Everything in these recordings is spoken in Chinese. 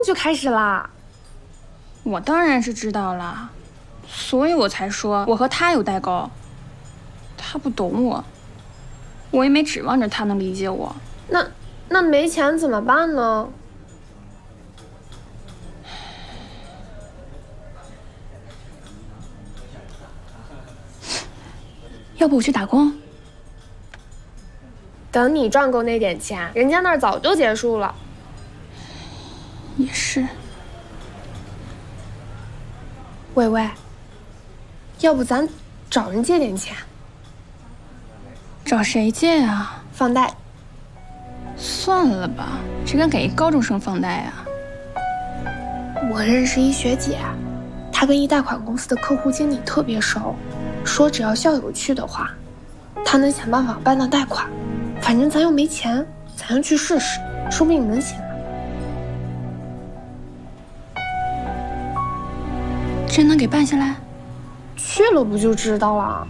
就开始啦。 我当然是知道啦，所以我才说我和他有代沟。他不懂我，我也没指望着他能理解我。 那没钱怎么办呢？ 要不我去打工？ 等你赚够那点钱，人家那儿早就结束了。 也是。 伟伟，要不咱找人借点钱？ 找谁借啊？ 放贷。 算了吧，谁敢给一高中生放贷啊？ 我认识一学姐，她跟一贷款公司的客户经理特别熟，说只要校友去的话，她能想办法办到贷款。反正咱又没钱，咱就去试试，说不定能行。 真能给办下来？ 去了不就知道了。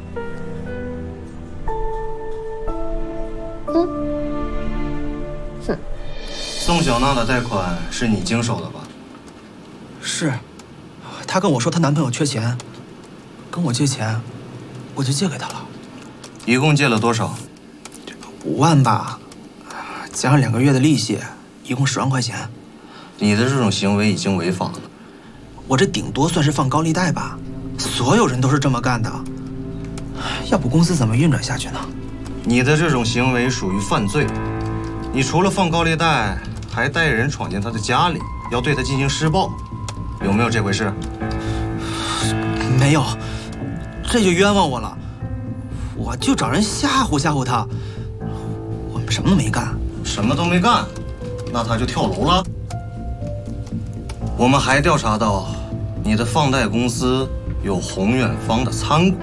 宋小娜的贷款是你经手的吧？ 是，她跟我说她男朋友缺钱，跟我借钱，我就借给她了。 一共借了多少 ？5万吧，加上2个月的利息，一共10万块钱。 你的这种行为已经违法了。 我这顶多算是放高利贷吧，所有人都是这么干的，要不公司怎么运转下去呢？ 你的这种行为属于犯罪，你除了放高利贷，还带人闯进他的家里，要对他进行施暴，有没有这回事？ 没有，这就冤枉我了。我就找人吓唬吓唬他，我们什么都没干。 什么都没干，那他就跳楼了。我们还调查到，你的放贷公司有宏远方的参股。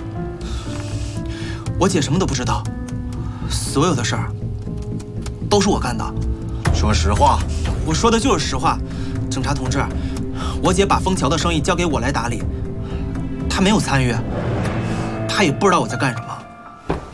我姐什么都不知道，所有的事儿都是我干的。 说实话。 我说的就是实话，警察同志，我姐把枫桥的生意交给我来打理，她没有参与，她也不知道我在干什么。